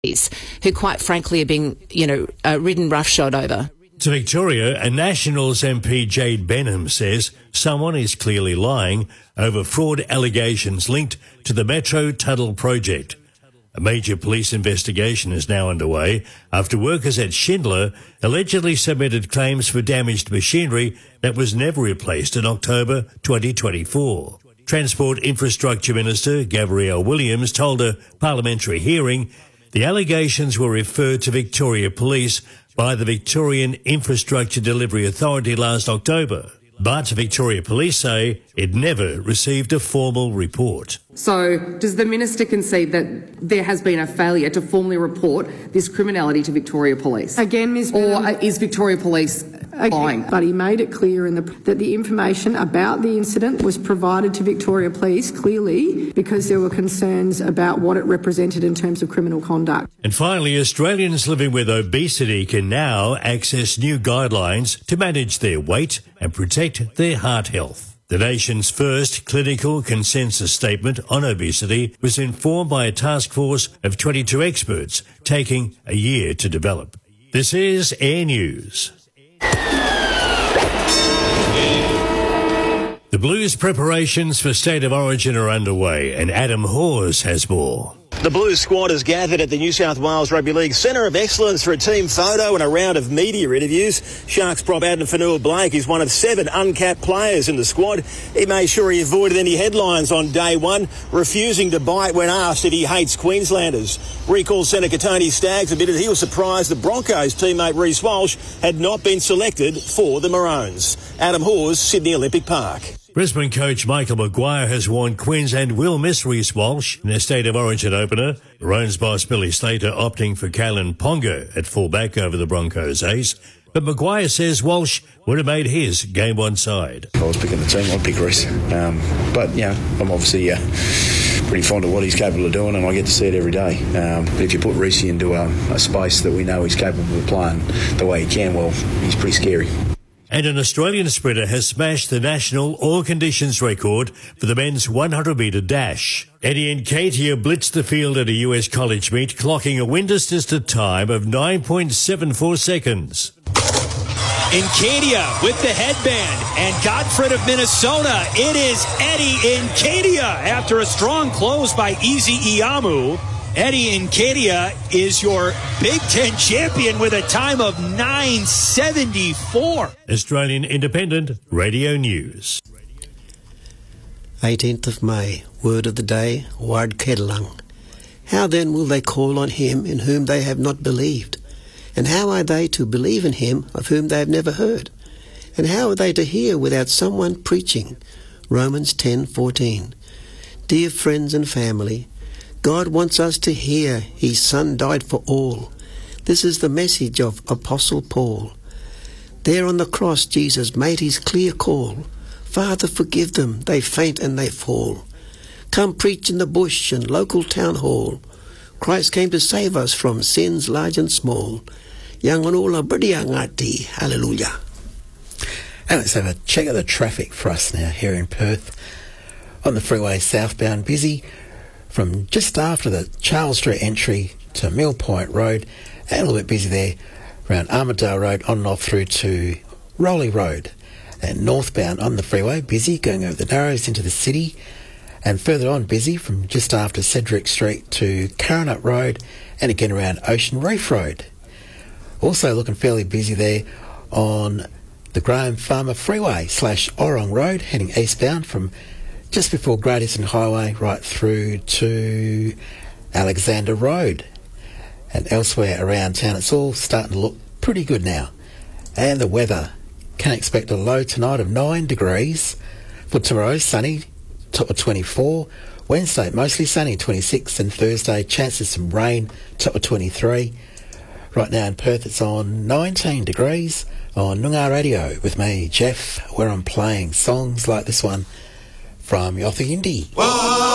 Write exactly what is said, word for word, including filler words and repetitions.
who quite frankly are being, you know, uh, ridden roughshod over. To Victoria, a Nationals M P Jade Benham says someone is clearly lying over fraud allegations linked to the Metro Tunnel project. A major police investigation is now underway after workers at Schindler allegedly submitted claims for damaged machinery that was never replaced in October twenty twenty-four. Transport Infrastructure Minister Gabrielle Williams told a parliamentary hearing the allegations were referred to Victoria Police by the Victorian Infrastructure Delivery Authority last October. But Victoria Police say it never received a formal report. So does the Minister concede that there has been a failure to formally report this criminality to Victoria Police? Again, Miz Or is Victoria Police lying? But he made it clear in the, that the information about the incident was provided to Victoria Police clearly because there were concerns about what it represented in terms of criminal conduct. And finally, Australians living with obesity can now access new guidelines to manage their weight and protect their heart health. The nation's first clinical consensus statement on obesity was informed by a task force of twenty-two experts, taking a year to develop. This is Air News. The Blues preparations for State of Origin are underway, and Adam Hawes has more. The Blues squad has gathered at the New South Wales Rugby League Centre of Excellence for a team photo and a round of media interviews. Sharks prop Adam Fanua-Blake is one of seven uncapped players in the squad. He made sure he avoided any headlines on day one, refusing to bite when asked if he hates Queenslanders. Recall Senator Tony Staggs admitted he was surprised the Broncos teammate Reece Walsh had not been selected for the Maroons. Adam Hawes, Sydney Olympic Park. Brisbane coach Michael Maguire has warned Queensland will miss Reece Walsh in their State of Origin opener. Maroons boss Billy Slater opting for Kalen Ponga at fullback over the Broncos ace. But Maguire says Walsh would have made his game one side. If I was picking the team, I'd pick Reece. Um, but, you know, I'm obviously uh, pretty fond of what he's capable of doing, and I get to see it every day. Um, but if you put Reece into a, a space that we know he's capable of playing the way he can, well, he's pretty scary. And an Australian sprinter has smashed the national all-conditions record for the men's one hundred metre dash. Eddie Nketiah blitzed the field at a U S college meet, clocking a wind assisted time of nine point seven four seconds. Nketiah with the headband, and Godfred of Minnesota. It is Eddie Nketiah after a strong close by Easy Iyamu. Eddie Nketiah is your Big Ten champion with a time of nine seventy-four. Australian Independent Radio News. eighteenth of May, word of the day, Ward Kedlung. How then will they call on him in whom they have not believed? And how are they to believe in him of whom they have never heard? And how are they to hear without someone preaching? Romans ten fourteen. Dear friends and family, God wants us to hear his Son died for all. This is the message of Apostle Paul. There on the cross, Jesus made his clear call. Father, forgive them, they faint and they fall. Come preach in the bush and local town hall. Christ came to save us from sins large and small. Young ola ngati, hallelujah. And let's have a check of the traffic for us now here in Perth. On the freeway southbound, busy from just after the Charles Street entry to Mill Point Road, and a little bit busy there around Armadale Road on and off through to Rowley Road. And northbound on the freeway, busy going over the Narrows into the city, and further on busy from just after Cedric Street to Carronut Road, and again around Ocean Reef Road. Also looking fairly busy there on the Graham Farmer Freeway slash Orong Road, heading eastbound from just before Great Eastern Highway right through to Alexander Road. And elsewhere around town, it's all starting to look pretty good now. And the weather, can expect a low tonight of nine degrees. For tomorrow, sunny, top of twenty-four. Wednesday, mostly sunny, twenty-six. And Thursday, chances some rain, top of twenty-three. Right now in Perth, it's on nineteen degrees on Noongar Radio with me, Jeff, where I'm playing songs like this one from Yothu Yindi.